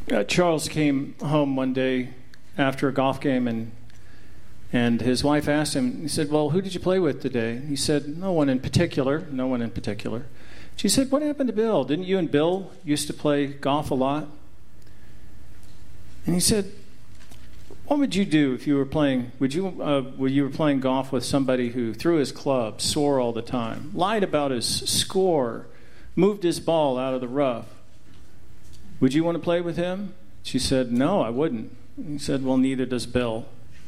Charles came home one day after a golf game, and his wife asked him, he said, well, who did you play with today? He said, no one in particular. She said, what happened to Bill? Didn't you and Bill used to play golf a lot? And he said, what would you do if you were playing, when you were playing golf with somebody who threw his club, swore all the time, lied about his score, moved his ball out of the rough? Would you want to play with him? She said, no, I wouldn't. He said, well, neither does Bill.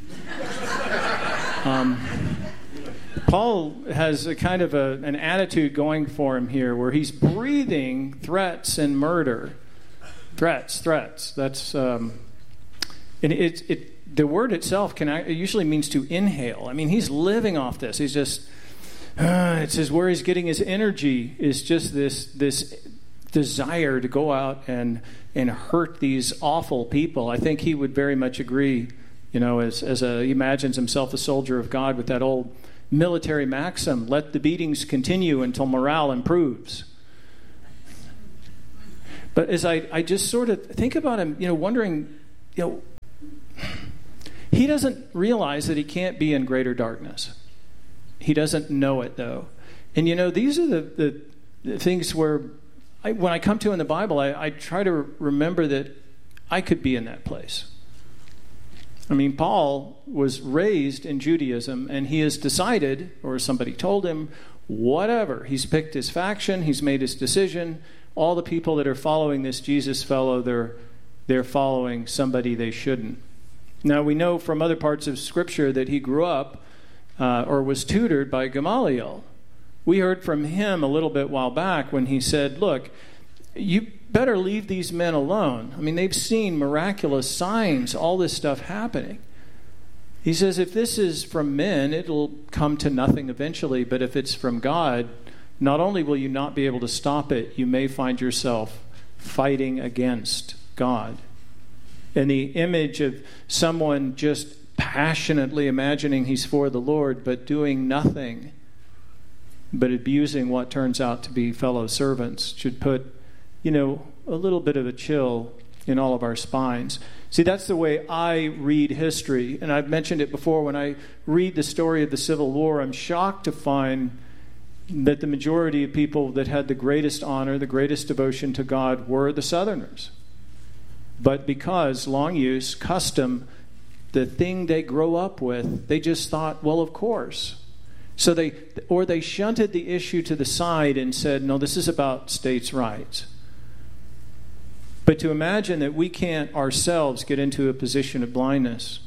Paul has a kind of an attitude going for him here where he's breathing threats and murder. Threats. That's and the word itself it usually means to inhale. I mean, he's living off this. He's just it says where he's getting his energy is just this desire to go out and hurt these awful people. I think he would very much agree, as he imagines himself a soldier of God with that old military maxim, let the beatings continue until morale improves. But as I just sort of think about him, wondering, he doesn't realize that he can't be in greater darkness. He doesn't know it, though. And, these are the things where when I come to in the Bible, I try to remember that I could be in that place. I mean, Paul was raised in Judaism, and he has decided, or somebody told him, whatever. He's picked his faction. He's made his decision. All the people that are following this Jesus fellow, they're following somebody they shouldn't. Now, we know from other parts of Scripture that he grew up or was tutored by Gamaliel. We heard from him a little bit while back when he said, look, you better leave these men alone. I mean, they've seen miraculous signs, all this stuff happening. He says, if this is from men, it'll come to nothing eventually. But if it's from God, not only will you not be able to stop it, you may find yourself fighting against God. And the image of someone just passionately imagining he's for the Lord, but doing nothing, but abusing what turns out to be fellow servants should put, a little bit of a chill in all of our spines. See, that's the way I read history. And I've mentioned it before. When I read the story of the Civil War, I'm shocked to find that the majority of people that had the greatest honor, the greatest devotion to God were the Southerners. But because long use, custom, the thing they grow up with, they just thought, well, of course. So they shunted the issue to the side and said, no, this is about states' rights. But to imagine that we can't ourselves get into a position of blindness.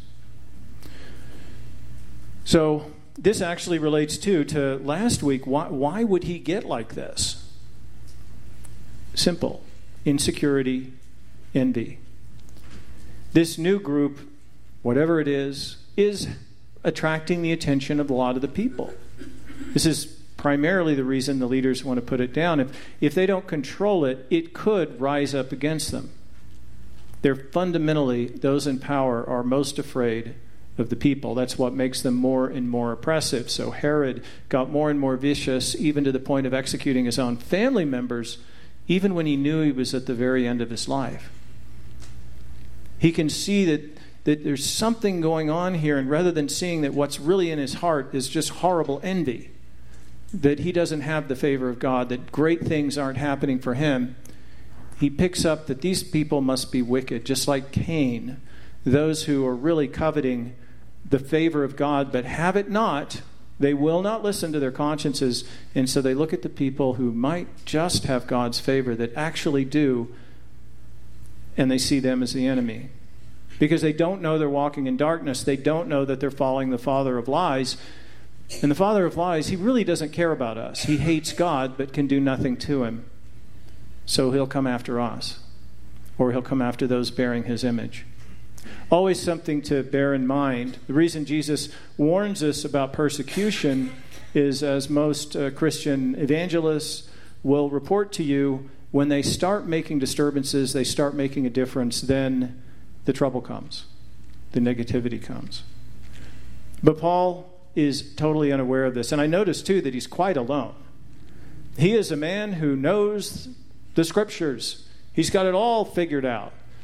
So this actually relates to last week. Why would he get like this? Simple. Insecurity, envy. This new group, whatever it is attracting the attention of a lot of the people. This is primarily the reason the leaders want to put it down. If they don't control it, it could rise up against them. They're fundamentally, those in power are most afraid of the people. That's what makes them more and more oppressive. So Herod got more and more vicious, even to the point of executing his own family members, even when he knew he was at the very end of his life. He can see that there's something going on here, and rather than seeing that what's really in his heart is just horrible envy, that he doesn't have the favor of God, that great things aren't happening for him, he picks up that these people must be wicked, just like Cain. Those who are really coveting the favor of God but have it not, they will not listen to their consciences, and so they look at the people who might just have God's favor that actually do, and they see them as the enemy. Because they don't know they're walking in darkness. They don't know that they're following the father of lies. And the father of lies, he really doesn't care about us. He hates God but can do nothing to him. So he'll come after us. Or he'll come after those bearing his image. Always something to bear in mind. The reason Jesus warns us about persecution is, as most Christian evangelists will report to you, when they start making disturbances, they start making a difference, then the trouble comes. The negativity comes. But Paul is totally unaware of this. And I notice, too, that he's quite alone. He is a man who knows the Scriptures. He's got it all figured out.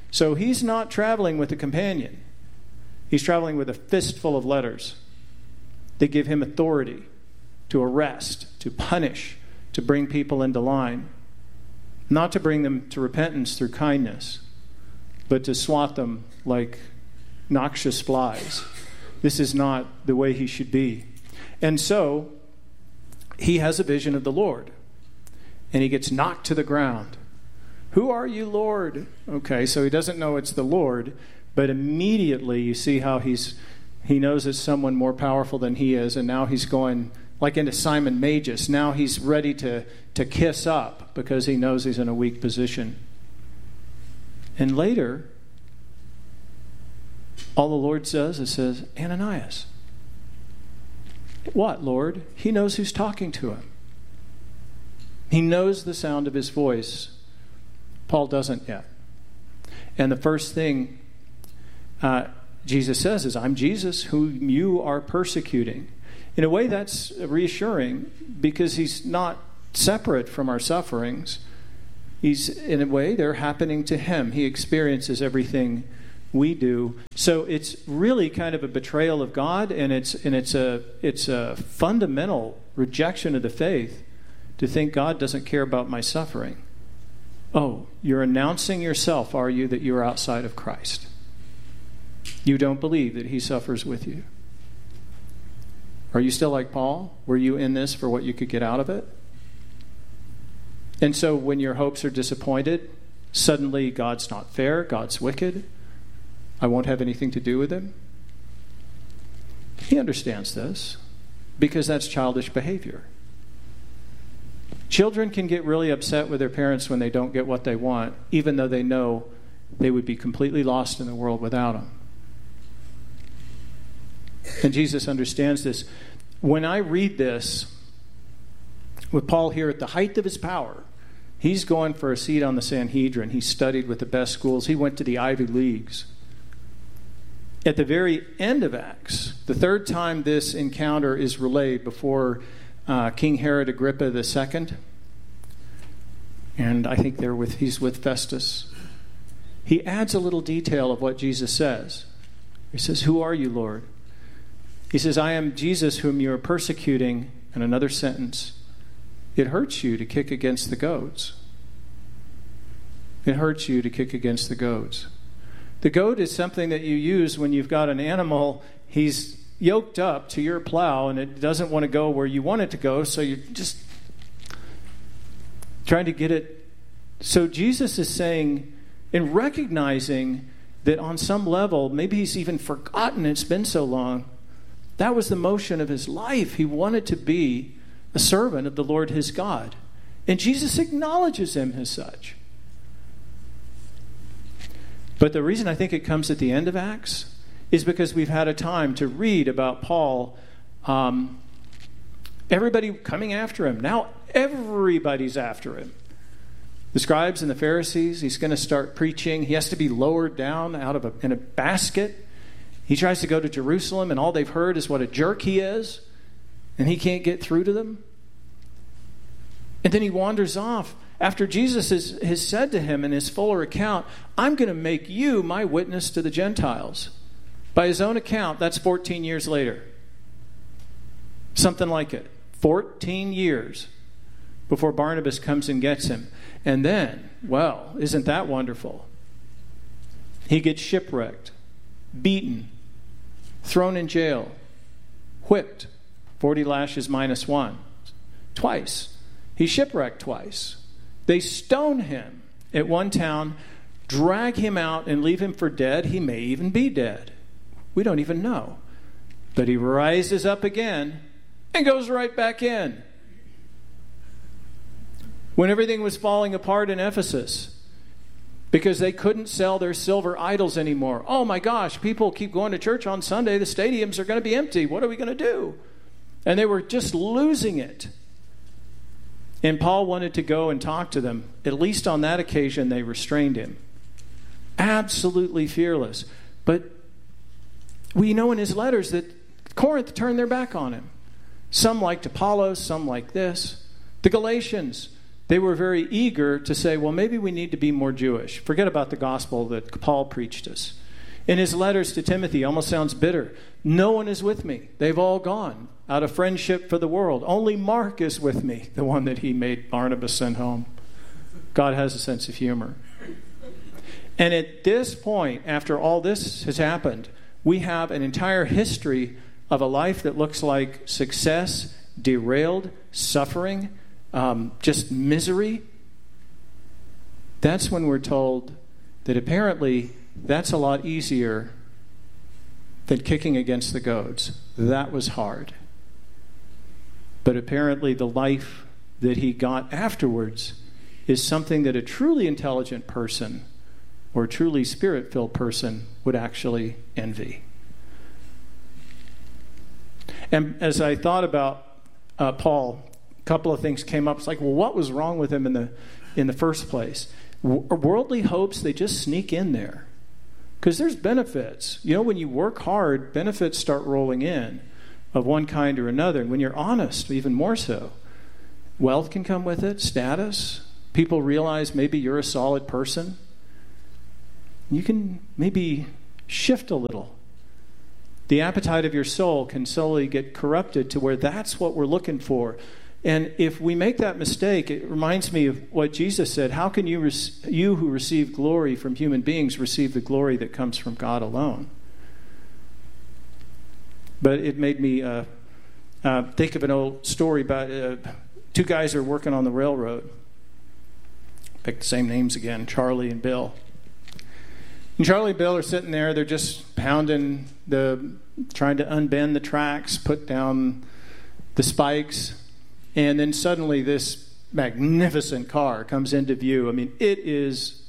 So he's not traveling with a companion. He's traveling with a fistful of letters. They give him authority to arrest, to punish, to bring people into line. Not to bring them to repentance through kindness, but to swat them like noxious flies. This is not the way he should be. And so, he has a vision of the Lord. And he gets knocked to the ground. Who are you, Lord? Okay, so he doesn't know it's the Lord, but immediately you see how he knows it's someone more powerful than he is, and now he's going like into Simon Magus. Now he's ready to kiss up because he knows he's in a weak position. And later, all the Lord says, Ananias. What, Lord? He knows who's talking to him. He knows the sound of his voice. Paul doesn't yet. And the first thing Jesus says is, I'm Jesus whom you are persecuting. In a way, that's reassuring because he's not separate from our sufferings. He's, in a way, they're happening to him. He experiences everything we do. So it's really kind of a betrayal of God, and it's a fundamental rejection of the faith to think God doesn't care about my suffering. Oh, you're announcing yourself, are you, that you're outside of Christ? You don't believe that he suffers with you. Are you still like Paul? Were you in this for what you could get out of it? And so when your hopes are disappointed, suddenly God's not fair, God's wicked, I won't have anything to do with him. He understands this because that's childish behavior. Children can get really upset with their parents when they don't get what they want, even though they know they would be completely lost in the world without them. And Jesus understands this. When I read this, with Paul here at the height of his power, he's going for a seat on the Sanhedrin. He studied with the best schools. He went to the Ivy Leagues. At the very end of Acts, the third time this encounter is relayed before King Herod Agrippa II, and I think he's with Festus, he adds a little detail of what Jesus says. He says, who are you, Lord? He says, I am Jesus whom you are persecuting. And another sentence, it hurts you to kick against the goads. It hurts you to kick against the goads. The goad is something that you use when you've got an animal, he's yoked up to your plow and it doesn't want to go where you want it to go, so you're just trying to get it. So Jesus is saying, in recognizing that on some level, maybe he's even forgotten it's been so long, that was the motion of his life. He wanted to be a servant of the Lord his God. And Jesus acknowledges him as such. But the reason I think it comes at the end of Acts is because we've had a time to read about Paul, everybody coming after him. Now everybody's after him. The scribes and the Pharisees, he's going to start preaching. He has to be lowered down in a basket. He tries to go to Jerusalem, and all they've heard is what a jerk he is, and he can't get through to them. And then he wanders off after Jesus has said to him in his fuller account, I'm going to make you my witness to the Gentiles. By his own account, that's 14 years later. Something like it. 14 years before Barnabas comes and gets him. And then, well, isn't that wonderful? He gets shipwrecked, beaten, thrown in jail, whipped, 40 lashes minus one, twice. He's shipwrecked twice. They stone him at one town, drag him out and leave him for dead. He may even be dead. We don't even know. But he rises up again and goes right back in. When everything was falling apart in Ephesus, because they couldn't sell their silver idols anymore. Oh my gosh, people keep going to church on Sunday. The stadiums are going to be empty. What are we going to do? And they were just losing it. And Paul wanted to go and talk to them. At least on that occasion, they restrained him. Absolutely fearless. But we know in his letters that Corinth turned their back on him. Some liked Apollos, some like this. The Galatians, they were very eager to say, well, maybe we need to be more Jewish. Forget about the gospel that Paul preached us. In his letters to Timothy, almost sounds bitter. No one is with me. They've all gone out of friendship for the world. Only Mark is with me, the one that he made Barnabas send home. God has a sense of humor. And at this point, after all this has happened, we have an entire history of a life that looks like success, derailed, suffering, just misery. That's when we're told that apparently that's a lot easier than kicking against the goads. That was hard. But apparently the life that he got afterwards is something that a truly intelligent person or a truly spirit-filled person would actually envy. And as I thought about Paul, a couple of things came up. It's like, well, what was wrong with him in the first place? Worldly hopes, they just sneak in there. Because there's benefits. You know, when you work hard, benefits start rolling in of one kind or another. And when you're honest, even more so. Wealth can come with it, status. People realize maybe you're a solid person. You can maybe shift a little. The appetite of your soul can slowly get corrupted to where that's what we're looking for. And if we make that mistake, it reminds me of what Jesus said. How can you who receive glory from human beings receive the glory that comes from God alone? But it made me think of an old story about two guys who are working on the railroad. Pick the same names again, Charlie and Bill. And Charlie and Bill are sitting there. They're just pounding trying to unbend the tracks, put down the spikes. And then suddenly this magnificent car comes into view. I mean, it is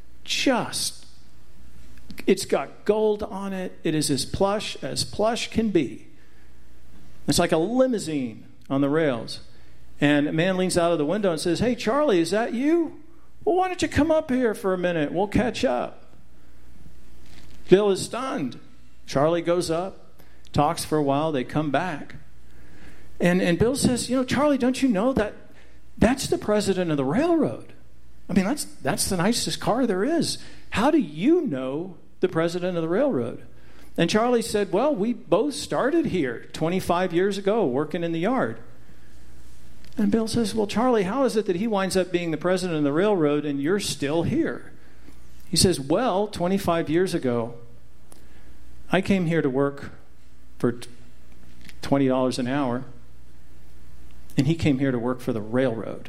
it's got gold on it. It is as plush can be. It's like a limousine on the rails. And a man leans out of the window and says, "Hey, Charlie, is that you? Well, why don't you come up here for a minute? We'll catch up." Bill is stunned. Charlie goes up, talks for a while. They come back. And Bill says, "Charlie, don't you know that's the president of the railroad? I mean, that's the nicest car there is. How do you know the president of the railroad?" And Charlie said, "Well, we both started here 25 years ago working in the yard." And Bill says, "Well, Charlie, how is it that he winds up being the president of the railroad and you're still here?" He says, "Well, 25 years ago, I came here to work for $20 an hour, and he came here to work for the railroad."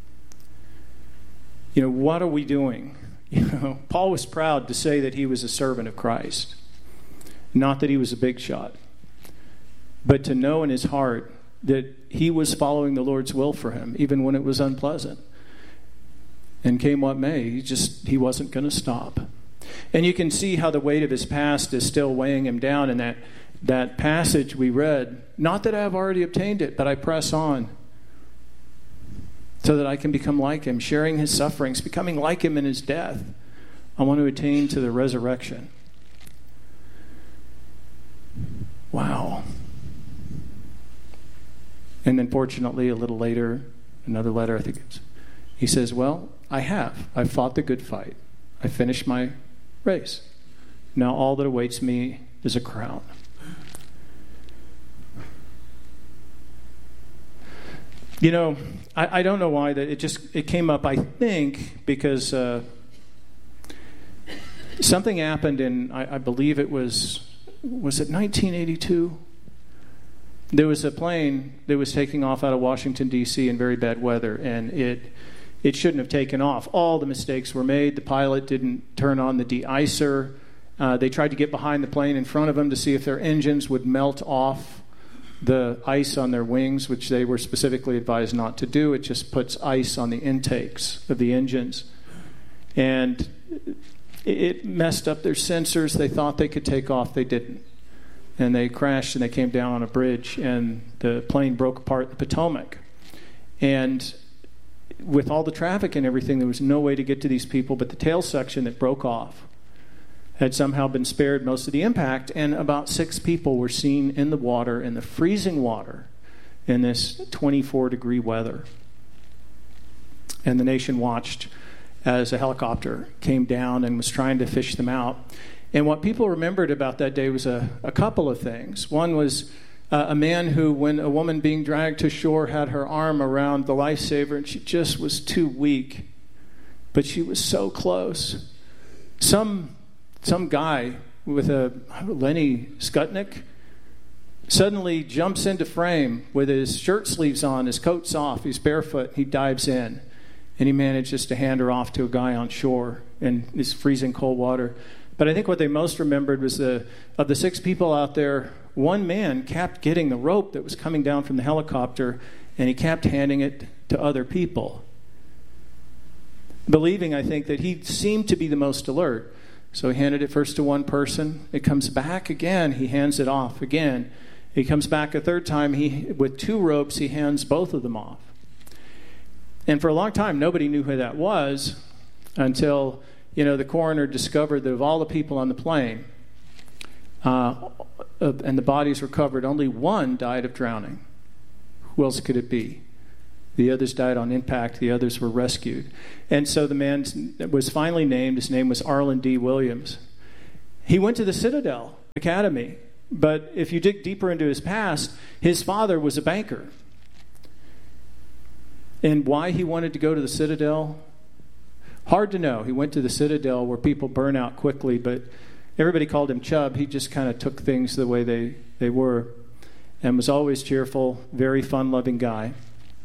What are we doing? Paul was proud to say that he was a servant of Christ. Not that he was a big shot, but to know in his heart that he was following the Lord's will for him, even when it was unpleasant. And came what may, he wasn't going to stop. And you can see how the weight of his past is still weighing him down in that passage we read. "Not that I have already obtained it, but I press on so that I can become like him, sharing his sufferings, becoming like him in his death. I want to attain to the resurrection." Wow. And then fortunately, a little later, another letter, I think he says, "Well, I've fought the good fight. I finished my race. Now all that awaits me is a crown." I don't know why that it came up, I think, because something happened in, I believe it was it 1982? There was a plane that was taking off out of Washington, D.C. in very bad weather, and it shouldn't have taken off. All the mistakes were made. The pilot didn't turn on the de-icer. They tried to get behind the plane in front of them to see if their engines would melt off the ice on their wings, which they were specifically advised not to do. It just puts ice on the intakes of the engines. And it messed up their sensors. They thought they could take off. They didn't. And they crashed and they came down on a bridge, and the plane broke apart in the Potomac. And with all the traffic and everything, there was no way to get to these people, but the tail section that broke off had somehow been spared most of the impact, and about 6 people were seen in the water, in the freezing water, in this 24-degree weather. And the nation watched as a helicopter came down and was trying to fish them out. And what people remembered about that day was a couple of things. One was a man who, when a woman being dragged to shore, had her arm around the lifesaver, and she just was too weak. But she was so close. Some guy with a Lenny Skutnik suddenly jumps into frame with his shirt sleeves on, his coat's off, he's barefoot, he dives in, and he manages to hand her off to a guy on shore in this freezing cold water. But I think what they most remembered was of the 6 people out there, one man kept getting the rope that was coming down from the helicopter, and he kept handing it to other people, believing, I think, that he seemed to be the most alert. So he handed it first to one person. It comes back again. He hands it off again. He comes back a third time. With 2 ropes, he hands both of them off. And for a long time, nobody knew who that was until, the coroner discovered that of all the people on the plane, and the bodies were covered, only one died of drowning. Who else could it be? The others died on impact. The others were rescued. And so the man was finally named. His name was Arlen D. Williams. He went to the Citadel Academy. But if you dig deeper into his past, his father was a banker. And why he wanted to go to the Citadel? Hard to know. He went to the Citadel where people burn out quickly, but everybody called him Chub. He just kind of took things the way they were and was always cheerful, very fun-loving guy.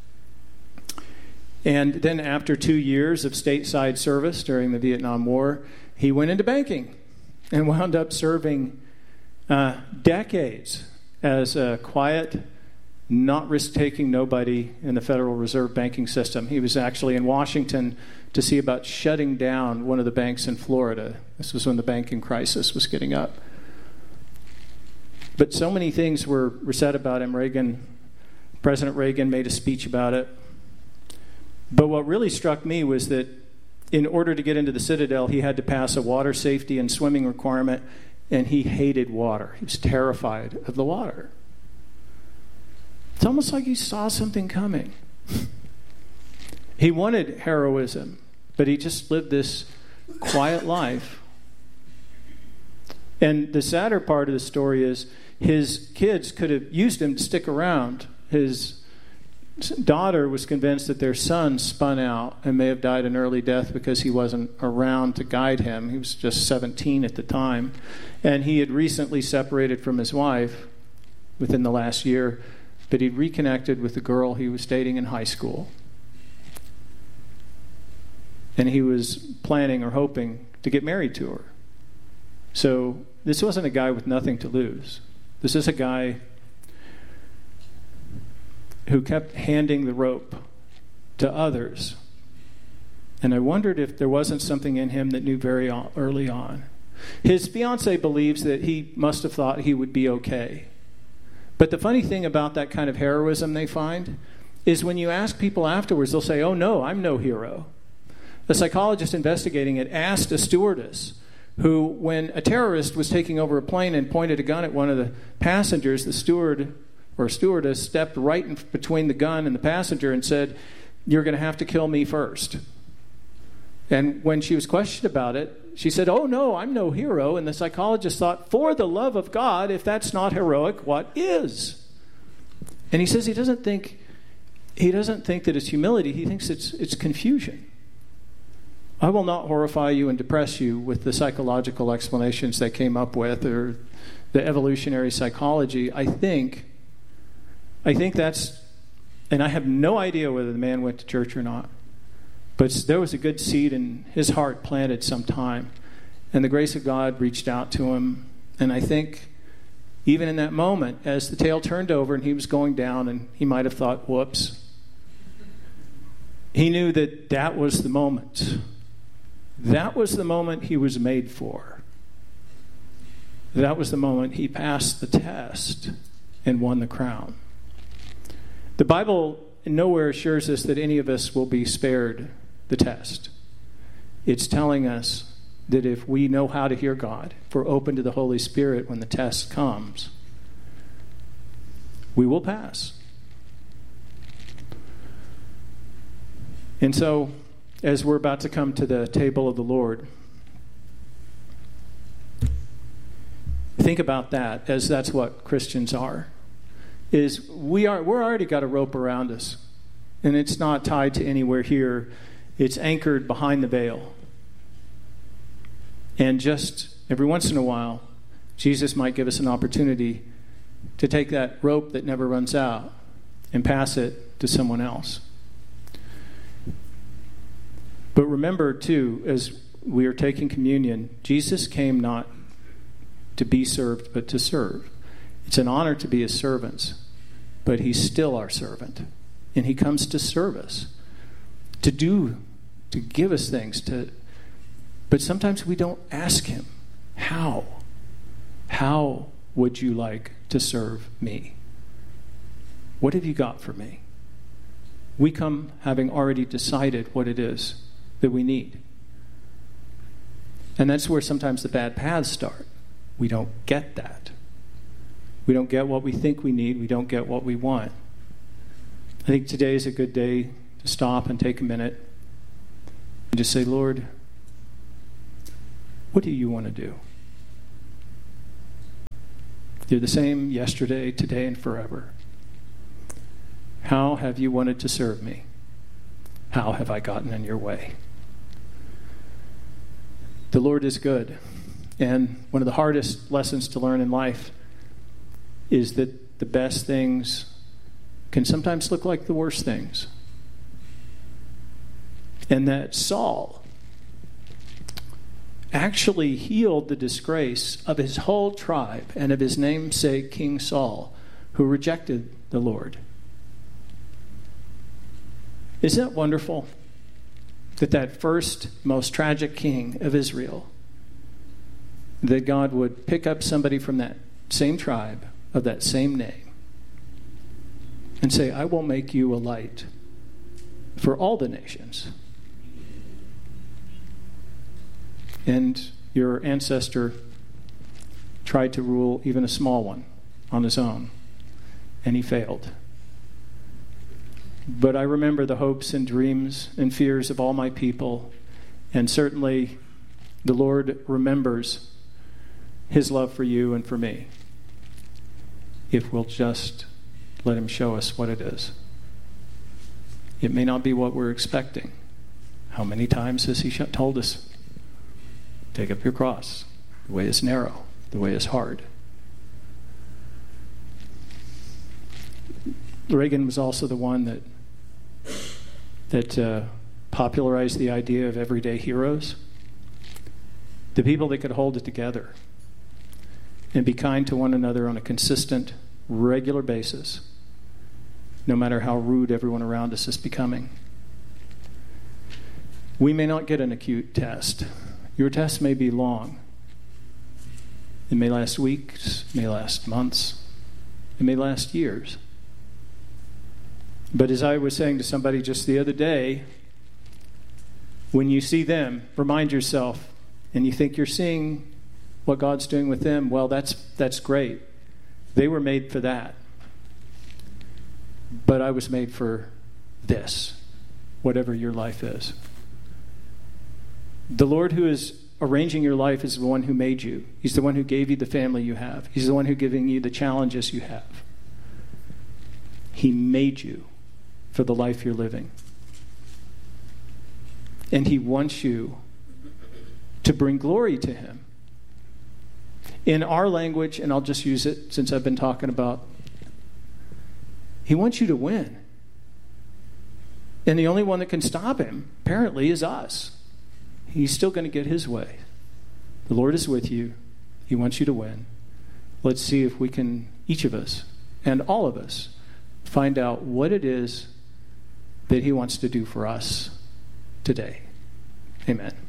And then after 2 years of stateside service during the Vietnam War, he went into banking and wound up serving decades as a quiet, not risk-taking nobody in the Federal Reserve banking system. He was actually in Washington to see about shutting down one of the banks in Florida. This was when the banking crisis was getting up. But so many things were said about him. President Reagan made a speech about it. But what really struck me was that in order to get into the Citadel, he had to pass a water safety and swimming requirement, and he hated water. He was terrified of the water. It's almost like he saw something coming. He wanted heroism, but he just lived this quiet life. And the sadder part of the story is his kids could have used him to stick around. His daughter was convinced that their son spun out and may have died an early death because he wasn't around to guide him. He was just 17 at the time. And he had recently separated from his wife within the last year, but he'd reconnected with the girl he was dating in high school. And he was planning or hoping to get married to her. So this wasn't a guy with nothing to lose. This is a guy who kept handing the rope to others. And I wondered if there wasn't something in him that knew very early on. His fiancée believes that he must have thought he would be okay. But the funny thing about that kind of heroism they find is when you ask people afterwards, they'll say, "Oh no, I'm no hero." The psychologist investigating it asked a stewardess who, when a terrorist was taking over a plane and pointed a gun at one of the passengers, the steward or stewardess stepped right in between the gun and the passenger and said, "You're going to have to kill me first." And when she was questioned about it, she said, "Oh no, I'm no hero." And the psychologist thought, for the love of God, if that's not heroic, what is? And he says he doesn't think that it's humility. He thinks it's confusion. I will not horrify you and depress you with the psychological explanations they came up with or the evolutionary psychology. I think that's, and I have no idea whether the man went to church or not, but there was a good seed in his heart planted sometime, and the grace of God reached out to him. And I think even in that moment, as the tail turned over and he was going down, and he might have thought, whoops, he knew that was the moment. That was the moment he was made for. That was the moment he passed the test and won the crown. The Bible nowhere assures us that any of us will be spared the test. It's telling us that if we know how to hear God, if we're open to the Holy Spirit when the test comes, we will pass. And so, as we're about to come to the table of the Lord, think about that, as that's what Christians are. We're already got a rope around us, and it's not tied to anywhere here. It's anchored behind the veil. And just every once in a while, Jesus might give us an opportunity to take that rope that never runs out and pass it to someone else. But remember, too, as we are taking communion, Jesus came not to be served, but to serve. It's an honor to be his servants, but he's still our servant. And he comes to serve us, to give us things. But sometimes we don't ask him, how? How would you like to serve me? What have you got for me? We come having already decided what it is that we need. And that's where sometimes the bad paths start. We don't get that. We don't get what we think we need. We don't get what we want. I think today is a good day to stop and take a minute and just say, Lord, what do you want to do? You're the same yesterday, today, and forever. How have you wanted to serve me? How have I gotten in your way? The Lord is good. And one of the hardest lessons to learn in life is that the best things can sometimes look like the worst things. And that Saul actually healed the disgrace of his whole tribe and of his namesake King Saul, who rejected the Lord. Isn't that wonderful? That first, most tragic king of Israel, that God would pick up somebody from that same tribe, of that same name, and say, I will make you a light for all the nations. And your ancestor tried to rule even a small one on his own, and he failed. But I remember the hopes and dreams and fears of all my people, and certainly the Lord remembers his love for you and for me, if we'll just let him show us what it is. It may not be what we're expecting. How many times has he told us, take up your cross? The way is narrow. The way is hard. Reagan was also the one that popularized the idea of everyday heroes. The people that could hold it together and be kind to one another on a consistent, regular basis, no matter how rude everyone around us is becoming. We may not get an acute test. Your test may be long. It may last weeks, it may last months, it may last years. But as I was saying to somebody just the other day, when you see them, remind yourself, and you think you're seeing what God's doing with them, well, that's great. They were made for that. But I was made for this, whatever your life is. The Lord who is arranging your life is the one who made you. He's the one who gave you the family you have. He's the one who's giving you the challenges you have. He made you for the life you're living. And he wants you to bring glory to him. In our language, and I'll just use it since I've been talking about, he wants you to win. And the only one that can stop him, apparently, is us. He's still going to get his way. The Lord is with you. He wants you to win. Let's see if we can, each of us, and all of us, find out what it is that he wants to do for us today. Amen.